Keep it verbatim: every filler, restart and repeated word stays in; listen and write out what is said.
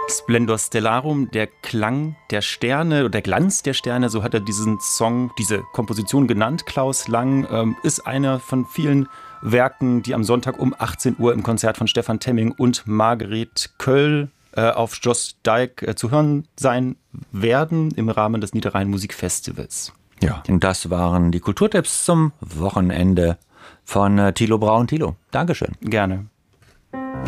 Splendor Stellarum, der Klang der Sterne oder der Glanz der Sterne, so hat er diesen Song, diese Komposition genannt. Klaus Lang ähm, ist einer von vielen Werken, die am Sonntag um achtzehn Uhr im Konzert von Stefan Temming und Margret Köll äh, auf Jost Dyke äh, zu hören sein werden im Rahmen des Niederrhein Musikfestivals. Ja, und das waren die Kulturtipps zum Wochenende von äh, Thilo Braun. Thilo, Dankeschön. Gerne.